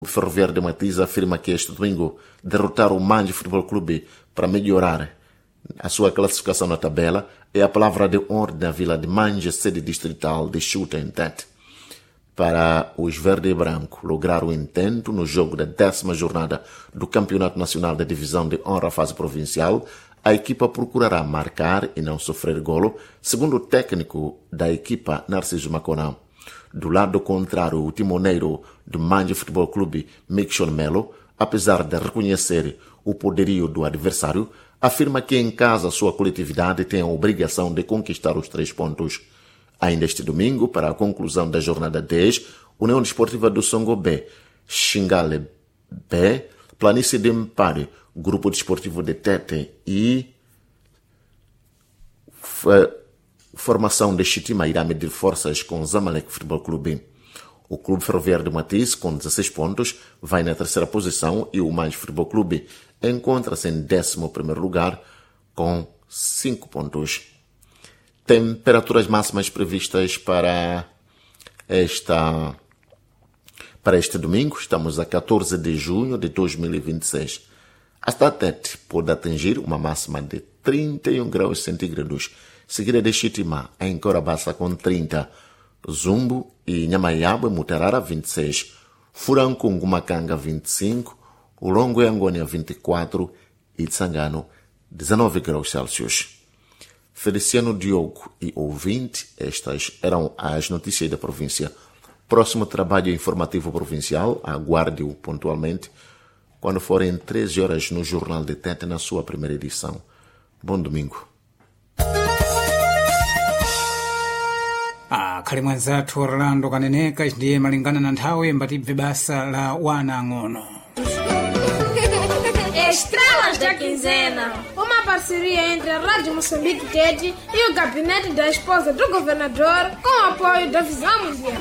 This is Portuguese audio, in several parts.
Ferroviário de Matiz afirma que este domingo derrotar o Manje Futebol Clube para melhorar a sua classificação na tabela é a palavra de ordem da vila de Manje, sede distrital de Chuta em Tete. Para os verde e branco lograr o intento no jogo da 10ª jornada do Campeonato Nacional da Divisão de Honra Fase Provincial, a equipa procurará marcar e não sofrer golo, segundo o técnico da equipa, Narciso Maconão. Do lado contrário, o timoneiro do Manje Futebol Clube, Mickson Melo, apesar de reconhecer o poderio do adversário, afirma que em casa sua coletividade tem a obrigação de conquistar os 3 pontos. Ainda este domingo, para a conclusão da jornada 10, União Desportiva do Songobé, Xingale B, Planície de Mpare, Grupo Desportivo de Tete e Formação de Chitima irá medir forças com Zamalek Futebol Clube. O Clube Ferroviário de Matiz, com 16 pontos, vai na 3ª posição e o Manje Futebol Clube encontra-se em 11º lugar com 5 pontos. Temperaturas máximas previstas para este domingo. Estamos a 14 de junho de 2026. A Tete pode atingir uma máxima de 31 graus centígrados, seguida de Chitima em Corabaça com 30, Zumbo e Nhamaiaba Mutarara 26, Furancungu Macanga 25, Ulongo e Angônia 24 e Tsangano 19 graus Celsius. Feliciano Diogo e ouvinte, estas eram as notícias da província. Próximo trabalho informativo provincial, aguarde-o pontualmente, quando forem 13 horas no Jornal de Tete, na sua primeira edição. Bom domingo. Khali mwanzathu Orlando kaneneka ndiye malingana na nthawi mbatibve basa la wana ang'ono. Estrelas da Quinzena, uma parceria entre a Rádio Moçambique Tete e o gabinete da esposa do governador, com o apoio da Visão Mundial.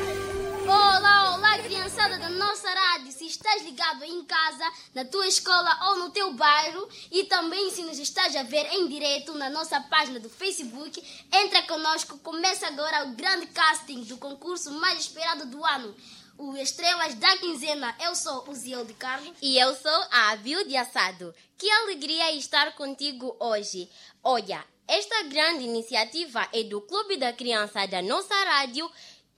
Olá, olá, criançada da nossa rádio. Se estás ligado em casa, na tua escola ou no teu bairro, e também se nos estás a ver em direto na nossa página do Facebook, entra conosco. Começa agora o grande casting do concurso mais esperado do ano, o Estrelas da Quinzena. Eu sou o Ziel de Carlos. E eu sou a Abil de Assado. Que alegria estar contigo hoje. Olha, esta grande iniciativa é do Clube da Criança da nossa rádio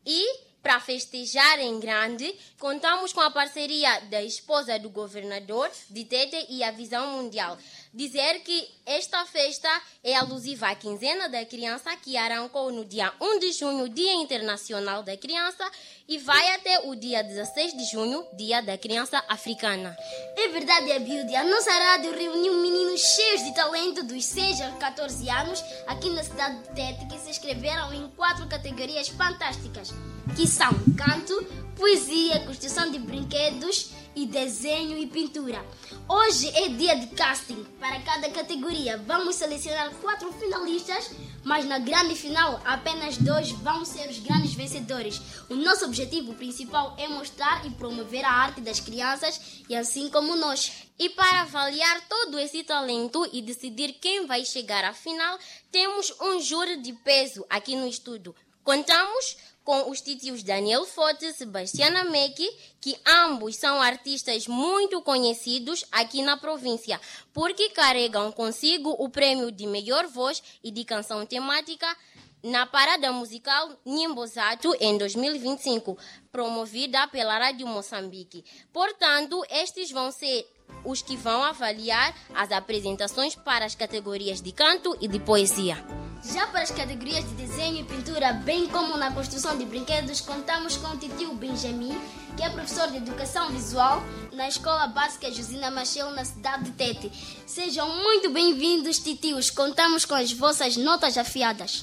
e, para festejar em grande, contamos com a parceria da esposa do governador de Tete e a Visão Mundial. Dizer que esta festa é alusiva à Quinzena da Criança, que arrancou no dia 1 de junho, Dia Internacional da Criança, e vai até o dia 16 de junho, Dia da Criança Africana. É verdade, Abilde. A nossa rádio reuniu meninos cheios de talento dos 6 a 14 anos aqui na cidade de Tete, que se inscreveram em 4 categorias fantásticas, que são canto, poesia, construção de brinquedos e desenho e pintura. Hoje é dia de casting para cada categoria. Vamos selecionar 4 finalistas, mas na grande final apenas 2 vão ser os grandes vencedores. O nosso objetivo principal é mostrar e promover a arte das crianças, e assim como nós. E para avaliar todo esse talento e decidir quem vai chegar à final, temos um júri de peso aqui no estúdio. Contamos com os titios Daniel Forte e Sebastiana Meki, que ambos são artistas muito conhecidos aqui na província, porque carregam consigo o prêmio de melhor voz e de canção temática na parada musical Nimbozato em 2025, promovida pela Rádio Moçambique. Portanto, estes vão ser os que vão avaliar as apresentações para as categorias de canto e de poesia. Já para as categorias de desenho e pintura, bem como na construção de brinquedos, contamos com o titio Benjamin, que é professor de Educação Visual na Escola Básica Josina Machel, na cidade de Tete. Sejam muito bem-vindos, titios. Contamos com as vossas notas afiadas.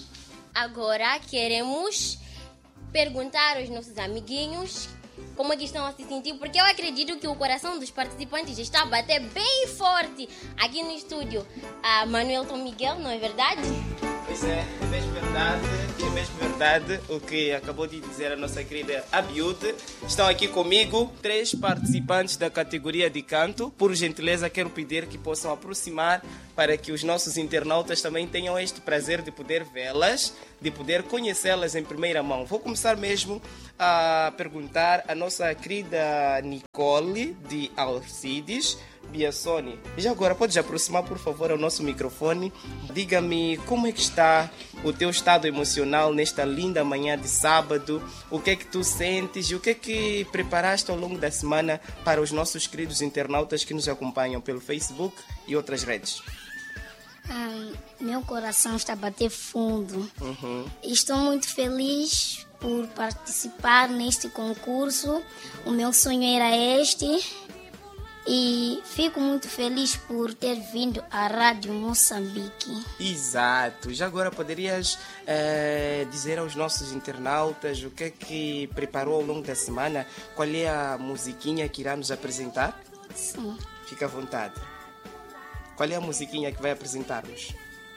Agora queremos perguntar aos nossos amiguinhos como é que estão a se sentir, porque eu acredito que o coração dos participantes está a bater bem forte aqui no estúdio. Manuel Tom Miguel, não é verdade? Pois é mesmo verdade, é mesmo verdade. verdade o que acabou de dizer a nossa querida Abiute. Estão aqui comigo 3 participantes da categoria de canto. Por gentileza, quero pedir que possam aproximar para que os nossos internautas também tenham este prazer de poder vê-las, de poder conhecê-las em primeira mão. Vou começar mesmo a perguntar à nossa querida Nicole, de Alcides Biasoni. Já agora, podes aproximar, por favor, ao nosso microfone. Diga-me como é que está o teu estado emocional nesta linda manhã de sábado. O que é que tu sentes e o que é que preparaste ao longo da semana para os nossos queridos internautas que nos acompanham pelo Facebook e outras redes? Meu coração está a bater fundo. Estou muito feliz por participar neste concurso. O meu sonho era este. E fico muito feliz por ter vindo à Rádio Moçambique. Exato. Já agora poderias dizer aos nossos internautas o que é que preparou ao longo da semana? Qual é a musiquinha que irá nos apresentar? Sim. Fica à vontade. Qual é a musiquinha que vai apresentar-nos?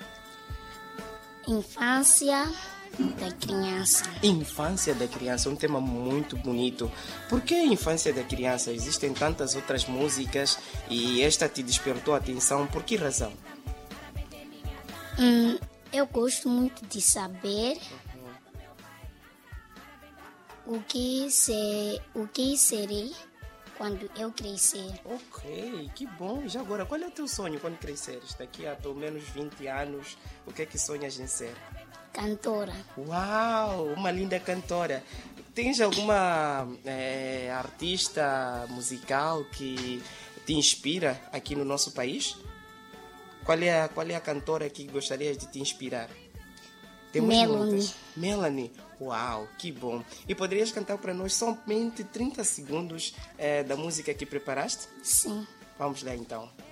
Infância da criança. Infância da criança, um tema muito bonito. Por que a infância da criança? Existem tantas outras músicas e esta te despertou a atenção. Por que razão? Eu gosto muito de saber o que serei quando eu crescer. Ok, que bom. Já agora, qual é o teu sonho quando cresceres? Daqui a pelo menos 20 anos, o que é que sonhas em ser? Cantora. Uau, uma linda cantora. Tens alguma artista musical que te inspira aqui no nosso país? Qual é a cantora que gostarias de te inspirar? Melanie. Melanie. Uau, que bom. E poderias cantar para nós somente 30 segundos da música que preparaste? Sim. Vamos lá então.